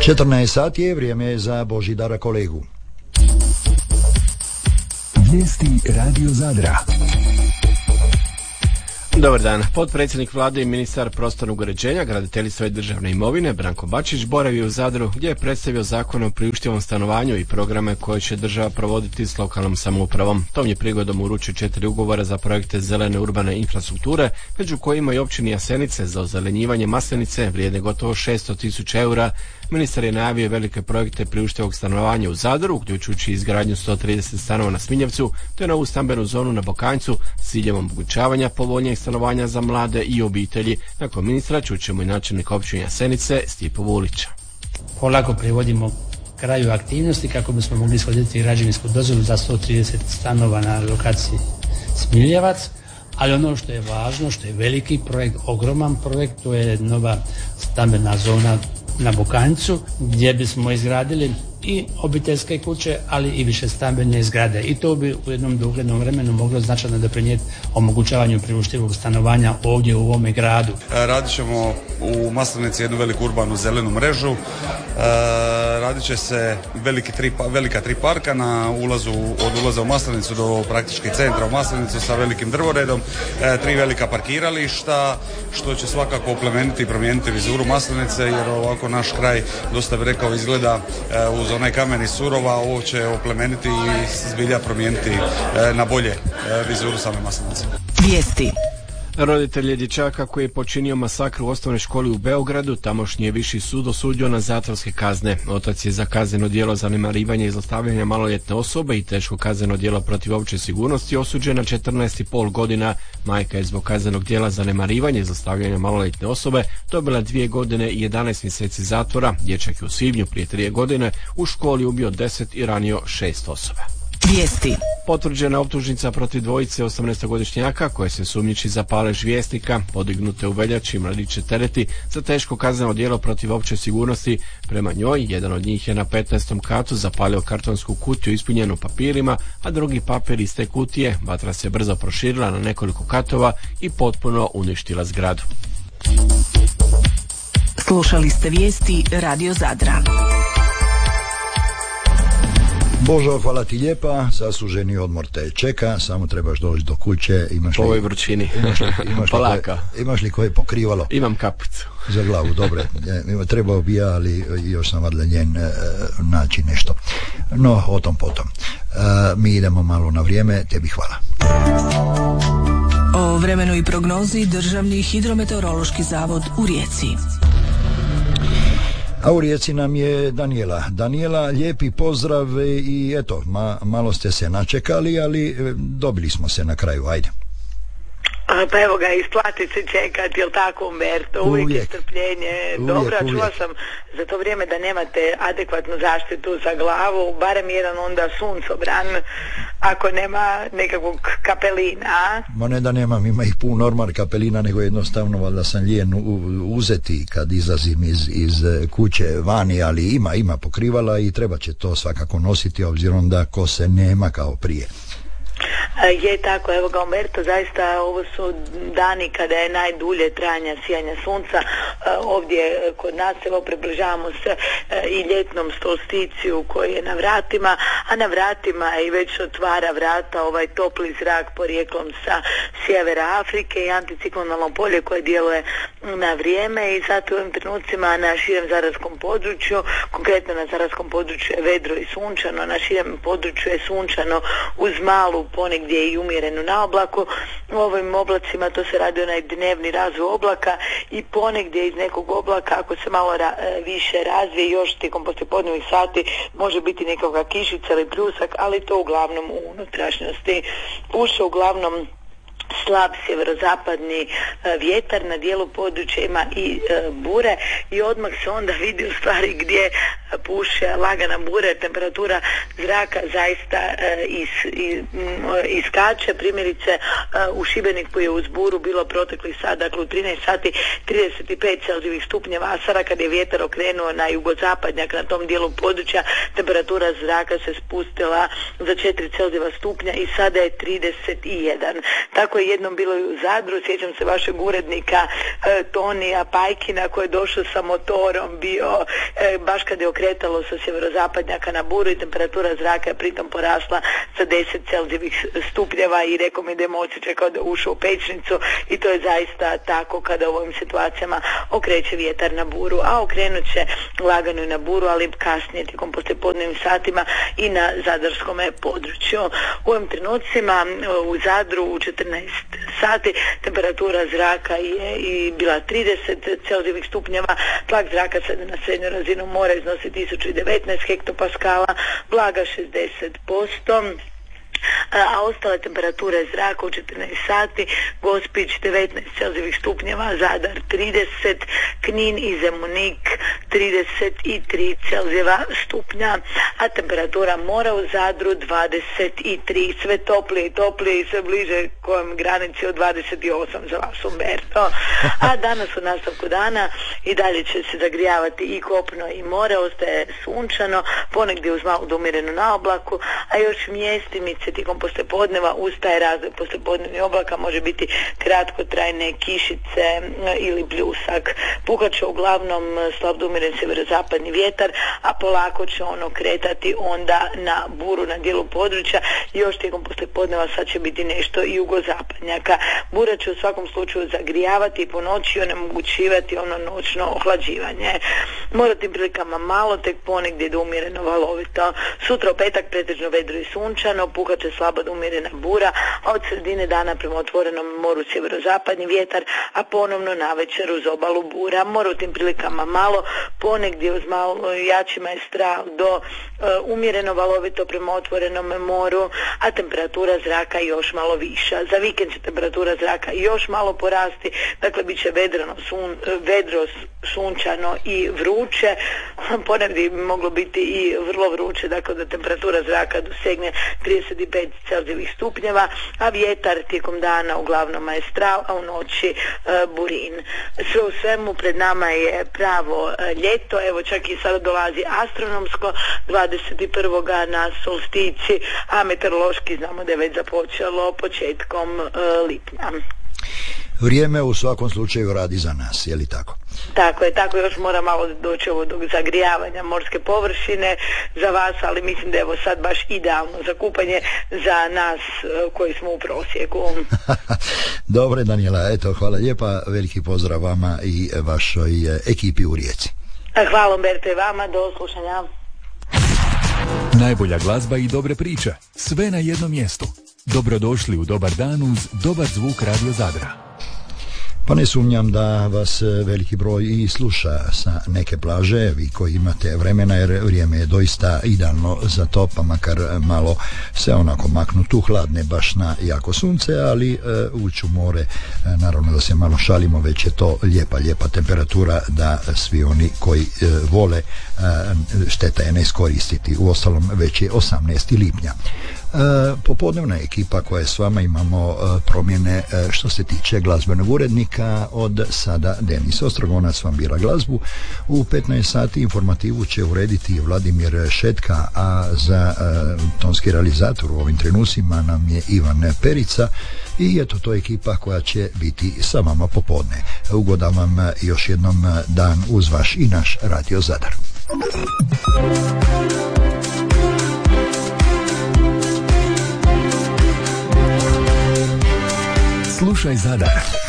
14 sati je vrijeme za Božidara kolegu. Vijesti Radio Zadra. Dobar dan. Potpredsjednik vlade i ministar prostornog uređenja, graditeljstva i državne imovine Branko Bačić boravio u Zadru gdje je predstavio zakon o priuštivom stanovanju i programe koje će država provoditi s lokalnom samoupravom. Tom je prigodom uručio 4 ugovora za projekte zelene urbane infrastrukture, među kojima i općini Jasenice za ozelenjivanje Maslenice vrijedne gotovo 600.000 eura. Ministar je najavio velike projekte priuštivog stanovanja u Zadru, uključujući izgradnju 130 stanova na Sminjevcu, te novu stambenu zonu na Bokanjcu s ciljem omogućavanja povoljnijeg stanovanja za mlade i obitelji. Nakon ministra čućemo i načelnik općine Jasenice Stipo Vulića. Polako privodimo kraju aktivnosti kako bismo mogli ishoditi građevinsku dozvolu za 130 stanova na lokaciji Smiljevac, ali ono što je važno, što je veliki projekt, ogroman projekt, to je nova stambena zona na Bokanjcu gdje bismo izgradili i obiteljske kuće, ali i više stambene zgrade. I to bi u jednom doglednom vremenu moglo značajno doprinijeti omogućavanju priuštivog stanovanja ovdje u ovome gradu. Radit ćemo u Maslenici jednu veliku urbanu zelenu mrežu. Radit će se velika tri parka na ulazu, od ulaza u Maslenicu do praktički centra u Maslenicu sa velikim drvoredom, 3 velika parkirališta, što će svakako oplemeniti i promijeniti vizuru Maslenice, jer ovako naš kraj, dosta bi rekao, izgleda uz onaj kamen iz Surova, ovo će oplemeniti i zbilja promijeniti na bolje vizuru same Maslenice. Vijesti. Roditelj dječaka koji je počinio masakr u osnovnoj školi u Beogradu, tamošnji je viši sud osudio na zatvorske kazne. Otac je za kazneno djelo zanemarivanja i zlostavljanja maloljetne osobe i teško kazneno djelo protiv opće sigurnosti osuđen na 14,5 godina. Majka je zbog kaznenog djela zanemarivanja i zlostavljanja maloljetne osobe dobila 2 godine i 11 mjeseci zatvora. Dječak je u svibnju prije 3 godine u školi ubio 10 i ranio 6 osoba. Vijesti. Potvrđena optužnica protiv dvojice 18-godišnjaka koje se sumnjiči za palež Vjesnika, podignute u veljači Mladiće tereti za teško kazneno djelo protiv opće sigurnosti. Prema njoj, jedan od njih je na 15. katu zapalio kartonsku kutiju ispunjenu papirima, a drugi papir iz te kutije. Vatra se brzo proširila na nekoliko katova i potpuno uništila zgradu. Slušali ste vijesti Radio Zadra. Božo, hvala ti lijepa, zasluženi odmor te čeka, samo trebaš doći do kuće. Imaš po ovoj vrućini. Imaš li koje pokrivalo? Imam kapicu. Za glavu, dobro. Trebao bi ja, ali još sam vadlenjen naći nešto. No, o tom potom. Mi idemo malo na vrijeme, tebi hvala. O vremenu i prognozi Državni hidrometeorološki zavod u Rijeci. A u Rijeci nam je Daniela. Daniela, lijepi pozdrav i eto, malo ste se načekali, ali dobili smo se na kraju, ajde. Pa evo ga, isplati se čekati, jel tako, Umberto? Uvijek je strpljenje. Dobro, čula sam za to vrijeme da nemate adekvatnu zaštitu za glavu, barem jedan onda suncobran, ako nema nekakvog kapelina. Ma ne da nemam, ima ih pun normal kapelina, nego jednostavno valjda sam lijen uzeti kad izlazim iz kuće vani, ali ima pokrivala i treba će to svakako nositi, obzirom da kose nema kao prije. Je tako, evo ga, Umberto, zaista ovo su dani kada je najdulje trajanja sijanja sunca. Ovdje kod nas, evo, približavamo se i ljetnom solsticiju koji je na vratima, a na vratima i već otvara vrata ovaj topli zrak porijeklom sa sjevera Afrike i anticiklonalno polje koje djeluje na vrijeme, i zato u ovim trenucima na širem zadarskom području, konkretno na zadarskom području je vedro i sunčano, na širem području je sunčano uz malu ponegdje i umjerenu na oblaku. U ovim oblacima to se radi onaj dnevni razvoj oblaka i ponegdje iz nekog oblaka, ako se malo više razvije, još tijekom poslijepodnevnih sati može biti nekakva kišica ili pljusak, ali to uglavnom u unutrašnjosti. Puše uglavnom slab sjeverozapadni vjetar, na dijelu područja ima i bure i odmah se onda vidi u stvari gdje puše lagana bure, temperatura zraka zaista iskače. Primjerice u Šibeniku je uz buru bilo protekli sat, dakle u 13 sati 35 celzijevih stupnjeva, a sada kad je vjetar okrenuo na jugozapadnjak na tom dijelu područja, temperatura zraka se spustila za 4 celzijeva stupnja i sada je 31. Tako Tako je jednom bilo i u Zadru, sjećam se vašeg urednika Tonija Pajkina koji je došao sa motorom, bio baš kad je okretalo sa sjeverozapadnjaka na Buru i temperatura zraka je pritom porasla za 10 Celzijevih stupnjeva i rekao mi da je osjećaj kao da je ušao u pećnicu i to je zaista tako kada u ovim situacijama okreće vjetar na Buru, a okrenut će lagano i na Buru, ali kasnije tijekom poslijepodnevnim satima i na zadarskom području. U ovim trenucima u Zadru u 14 sati temperatura zraka je i bila 30 Celzijevih stupnjeva, tlak zraka sada na srednju razinu mora iznosi 1019 hektopaskala, vlaga 60%, a ostale temperature zraka u 14 sati, Gospić 19 Celzijevih stupnjeva, Zadar 30, Knin i Zemunik 33 Celzijeva stupnja, a temperatura mora u Zadru 23, sve toplije i toplije i sve bliže kojem granici od 28 za vas, Umberto. A danas u nastavku dana i dalje će se zagrijavati i kopno i more, ostaje sunčano, ponegdje uz malo umjerenu na oblaku, a još mjestimice tijekom poslijepodneva ustaje razvoj poslijepodnevnih oblaka, može biti kratkotrajne kišice ili pljusak. Puhat će uglavnom slab do umjeren sjeverozapadni vjetar, a polako će ono kretati onda na Buru na dijelu područja. Još tijekom poslijepodneva sad će biti nešto i jugozapadnjaka. Bura će u svakom slučaju zagrijavati i po noći onemogućivati ono noćno ohlađivanje. Mora tim prilikama malo, tek ponegdje do umjereno valovito. Sutra u petak pretežno vedro i sunčano, puhat će slabo do umjerena bura, a od sredine dana prema otvorenom moru sjeverozapadni vjetar, a ponovno navečer uz obalu bura. Mora u tim prilikama malo, ponegdje uz malo jači maestral do umjereno valovito prema otvorenom moru, a temperatura zraka još malo viša. Za vikend će temperatura zraka još malo porasti, dakle bit će vedro, sunčano i vruće, ponegdje bi moglo biti i vrlo vruće, dakle da temperatura zraka dosegne 35 Celzijevih stupnjeva, a vjetar tijekom dana uglavnom maestral, a u noći burin. Sve u svemu pred nama je pravo ljeto, evo čak i sada dolazi astronomsko 21. na solstici, a meteorološki znamo da je već započelo početkom lipnja. Vrijeme u svakom slučaju radi za nas, je li tako? Tako još mora malo doći ovo do zagrijavanja morske površine za vas, ali mislim da je evo sad baš idealno za kupanje za nas koji smo u prosjeku. Dobre, Daniela, eto, hvala lijepa, veliki pozdrav vama i vašoj ekipi u Rijeci. Hvala Umberto i vama, do slušanja. Najbolja glazba i dobre priče, sve na jednom mjestu. Dobrodošli u Dobar dan uz Dobar zvuk Radio Zadra. Pa ne sumnjam da vas veliki broj i sluša sa neke plaže, vi koji imate vremena, jer vrijeme je doista idealno za to, pa makar malo se onako maknu tu hladne baš na jako sunce, ali ući u more, naravno da se malo šalimo, već je to lijepa temperatura da svi oni koji vole, šteta je ne iskoristiti. Uostalom već je 18. lipnja. Popodnevna ekipa koja je s vama, imamo promjene što se tiče glazbenog urednika. Od sada Denis Ostrogonac vam bira glazbu. U 15 sati informativu će urediti Vladimir Šetka, a za tonski realizator u ovim trenucima nam je Ivan Perica i eto to je ekipa koja će biti sa vama popodne. Ugodan vam još jednom dan uz vaš i naš Radio Zadar. Slušaj Zadar.